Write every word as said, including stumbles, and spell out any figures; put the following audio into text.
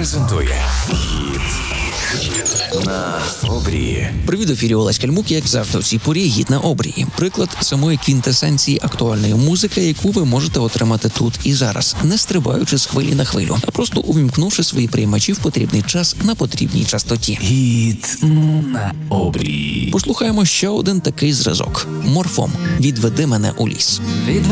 презентує гід на обрії. Привіт, ефірі Олесь Кальмук, як завжди, в цій порі гід на обрії. Приклад самої квінтесенції актуальної музики, яку ви можете отримати тут і зараз, не стрибаючи з хвилі на хвилю, а просто увімкнувши свої приймачі в потрібний час на потрібній частоті. Гід на обрії. Послухаємо ще один такий зразок. Морфом. «Відведи мене у ліс».